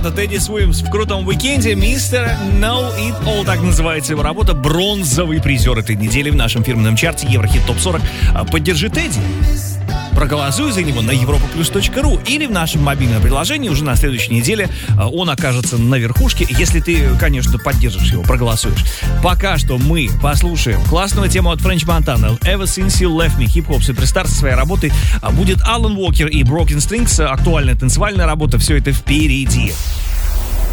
понятно, Тедди Уильямс в крутом уикенде. Мистер Know It All, так называется его работа. Бронзовый призер этой недели в нашем фирменном чарте Еврохит ТОП 40. Поддержи Тедди. Проголосуй за него на europaplus.ru или в нашем мобильном приложении. Уже на следующей неделе он окажется на верхушке, если ты, конечно, поддержишь его, проголосуешь. Пока что мы послушаем классную тему от French Montana Ever Since You Left Me. Хип-хоп суперстар со своей работой. Будет Алан Уокер и Broken Strings. Актуальная танцевальная работа. Все это впереди.